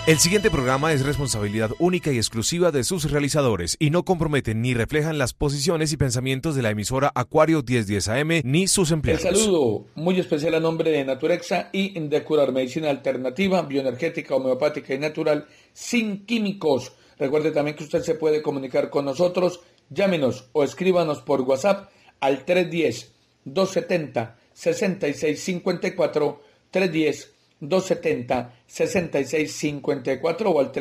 El siguiente programa es responsabilidad única y exclusiva de sus realizadores y no comprometen ni reflejan las posiciones y pensamientos de la emisora Acuario 1010 AM ni sus empleados. El saludo muy especial a nombre de Naturexa y de Curar Medicina Alternativa, Bioenergética, Homeopática y Natural, sin químicos. Recuerde también que usted se puede comunicar con nosotros, llámenos o escríbanos por WhatsApp al 310-270-6654, 310-270-6654 o al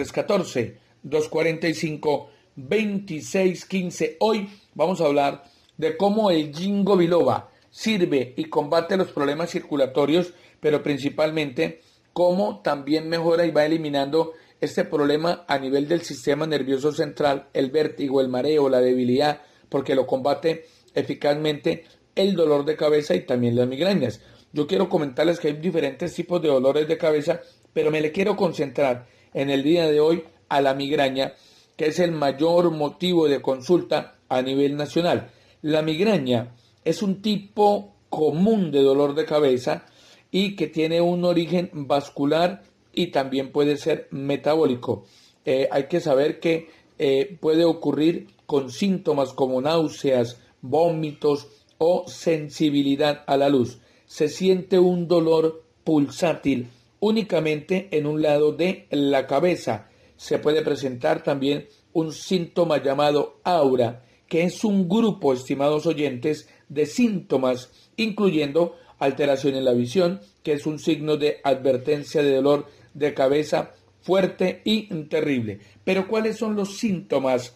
314-245-2615. Hoy vamos a hablar de cómo el Ginkgo biloba sirve y combate los problemas circulatorios, pero principalmente cómo también mejora y va eliminando este problema a nivel del sistema nervioso central, el vértigo, el mareo, la debilidad, porque lo combate eficazmente el dolor de cabeza y también las migrañas. Yo quiero comentarles que hay diferentes tipos de dolores de cabeza, pero me le quiero concentrar en el día de hoy a la migraña, que es el mayor motivo de consulta a nivel nacional. La migraña es un tipo común de dolor de cabeza y que tiene un origen vascular y también puede ser metabólico. Hay que saber que puede ocurrir con síntomas como náuseas, vómitos o sensibilidad a la luz. Se siente un dolor pulsátil únicamente en un lado de la cabeza. Se puede presentar también un síntoma llamado aura, que es un grupo, estimados oyentes, de síntomas, incluyendo alteración en la visión, que es un signo de advertencia de dolor de cabeza fuerte y terrible. Pero ¿cuáles son los síntomas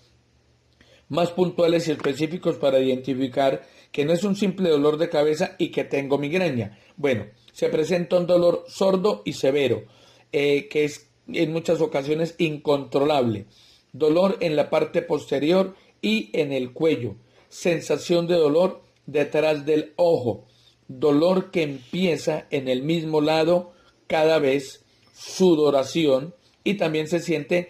más puntuales y específicos para identificar que no es un simple dolor de cabeza y que tengo migraña? Bueno, se presenta un dolor sordo y severo, que es en muchas ocasiones incontrolable, dolor en la parte posterior y en el cuello, sensación de dolor detrás del ojo, dolor que empieza en el mismo lado cada vez, sudoración y también se siente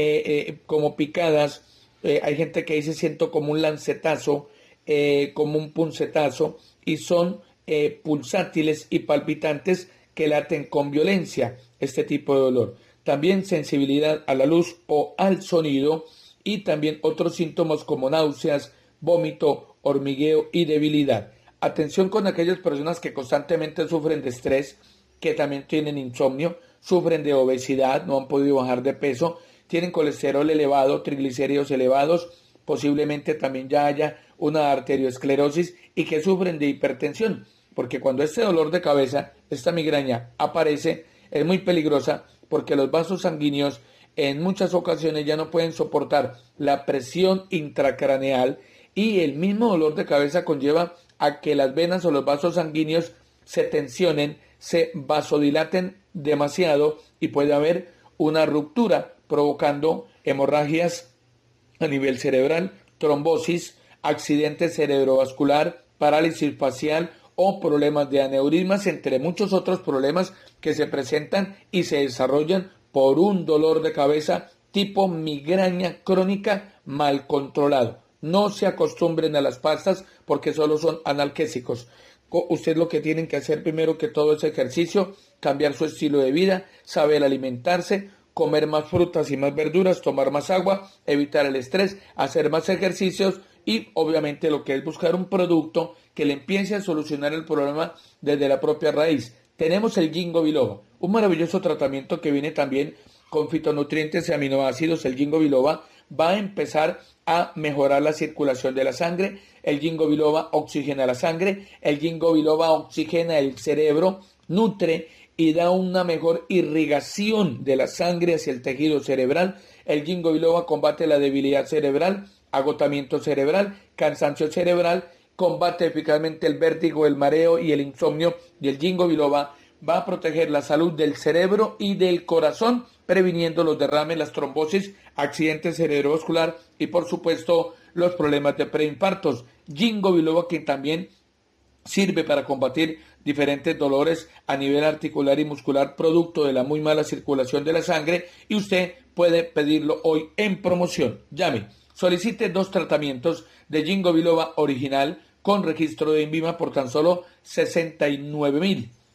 como picadas. Hay gente que dice siento como un lancetazo, como un puncetazo, y son pulsátiles y palpitantes que laten con violencia este tipo de dolor. También sensibilidad a la luz o al sonido y también otros síntomas como náuseas, vómito, hormigueo y debilidad. Atención con aquellas personas que constantemente sufren de estrés, que también tienen insomnio, sufren de obesidad, no han podido bajar de peso, tienen colesterol elevado, triglicéridos elevados, posiblemente también ya haya una arteriosclerosis y que sufren de hipertensión, porque cuando este dolor de cabeza, esta migraña aparece, es muy peligrosa porque los vasos sanguíneos en muchas ocasiones ya no pueden soportar la presión intracraneal y el mismo dolor de cabeza conlleva a que las venas o los vasos sanguíneos se tensionen, se vasodilaten demasiado y puede haber una ruptura provocando hemorragias a nivel cerebral, trombosis, accidente cerebrovascular, parálisis facial o problemas de aneurismas, entre muchos otros problemas que se presentan y se desarrollan por un dolor de cabeza tipo migraña crónica mal controlado. No se acostumbren a las pastas porque solo son analgésicos. Usted lo que tienen que hacer primero que todo es ejercicio, cambiar su estilo de vida, saber alimentarse, comer más frutas y más verduras, tomar más agua, evitar el estrés, hacer más ejercicios y obviamente lo que es buscar un producto que le empiece a solucionar el problema desde la propia raíz. Tenemos el Ginkgo biloba, un maravilloso tratamiento que viene también con fitonutrientes y aminoácidos. El Ginkgo biloba va a empezar a mejorar la circulación de la sangre. El Ginkgo biloba oxigena la sangre, el Ginkgo biloba oxigena el cerebro, nutre y da una mejor irrigación de la sangre hacia el tejido cerebral. El Ginkgo biloba combate la debilidad cerebral, agotamiento cerebral, cansancio cerebral, combate eficazmente el vértigo, el mareo y el insomnio. Y el Ginkgo biloba va a proteger la salud del cerebro y del corazón, previniendo los derrames, las trombosis, accidentes cerebrovascular y por supuesto los problemas de preinfartos. Ginkgo biloba que también sirve para combatir diferentes dolores a nivel articular y muscular producto de la muy mala circulación de la sangre y usted puede pedirlo hoy en promoción. Llame, solicite 2 tratamientos de Ginkgo biloba original con registro de INVIMA por tan solo 69,000.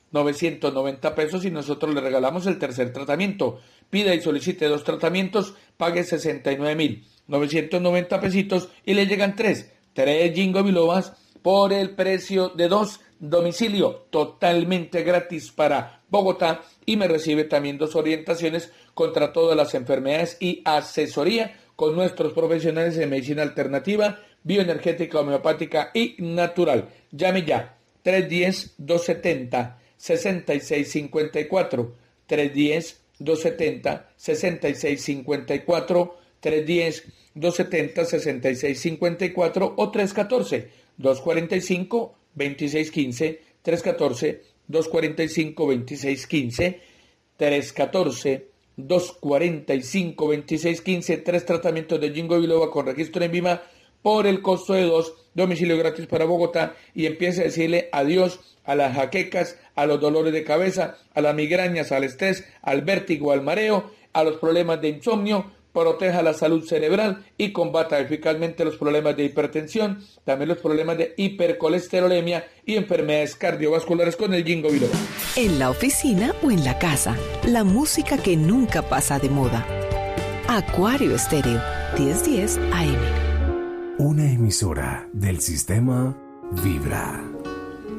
990 pesos y nosotros le regalamos el tercer tratamiento. Pida y solicite 2 tratamientos, pague 69.990 pesitos y le llegan 3 Ginkgo bilobas por el precio de 2, domicilio totalmente gratis para Bogotá y me recibe también 2 orientaciones contra todas las enfermedades y asesoría con nuestros profesionales de medicina alternativa, bioenergética, homeopática y natural. Llame ya, 310-270-6654, 310-270-6654, 310-270-6654 o 314-245-2615, 314-245-2615, 314-245-2615, 3 tratamientos de Ginkgo biloba con registro en Vima por el costo de 2, domicilio gratis para Bogotá y empiece a decirle adiós a las jaquecas, a los dolores de cabeza, a las migrañas, al estrés, al vértigo, al mareo, a los problemas de insomnio. Proteja la salud cerebral y combata eficazmente los problemas de hipertensión, también los problemas de hipercolesterolemia y enfermedades cardiovasculares con el Ginkgo biloba. En la oficina o en la casa, la música que nunca pasa de moda. Acuario Estéreo, 1010 AM. Una emisora del sistema Vibra.